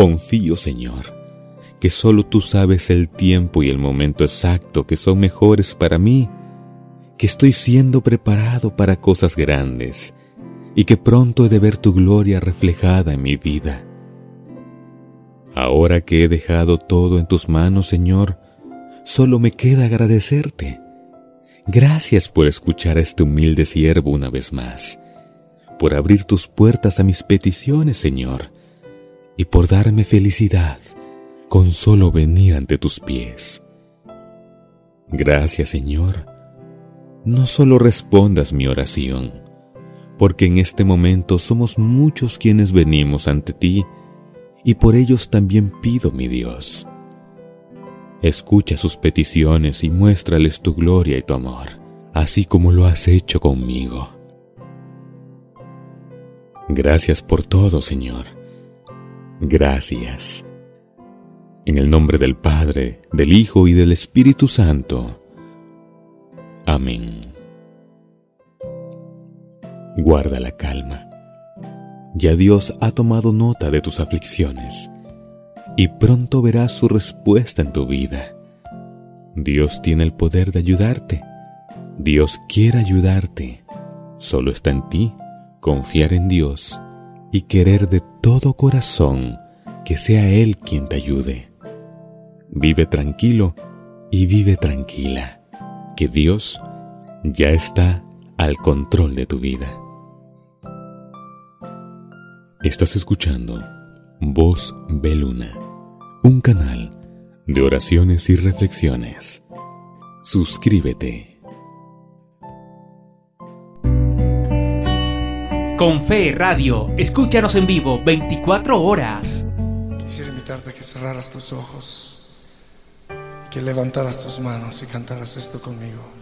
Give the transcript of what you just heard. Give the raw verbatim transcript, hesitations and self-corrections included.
Confío, Señor, que solo tú sabes el tiempo y el momento exacto que son mejores para mí, que estoy siendo preparado para cosas grandes y que pronto he de ver tu gloria reflejada en mi vida. Ahora que he dejado todo en tus manos, Señor, solo me queda agradecerte. Gracias por escuchar a este humilde siervo una vez más, por abrir tus puertas a mis peticiones, Señor, y por darme felicidad con solo venir ante tus pies. Gracias, Señor. No solo respondas mi oración, porque en este momento somos muchos quienes venimos ante ti, y por ellos también pido, mi Dios. Escucha sus peticiones y muéstrales tu gloria y tu amor, así como lo has hecho conmigo. Gracias por todo, Señor. Gracias. En el nombre del Padre, del Hijo y del Espíritu Santo. Amén. Guarda la calma. Ya Dios ha tomado nota de tus aflicciones y pronto verás su respuesta en tu vida. Dios tiene el poder de ayudarte. Dios quiere ayudarte. Solo está en ti confiar en Dios y querer de todo corazón que sea Él quien te ayude. Vive tranquilo y vive tranquila, que Dios ya está al control de tu vida. Estás escuchando Voz Beluna, un canal de oraciones y reflexiones. Suscríbete. Con Fe Radio, escúchanos en vivo veinticuatro horas. Quisiera invitarte a que cerraras tus ojos, que levantaras tus manos y cantaras esto conmigo.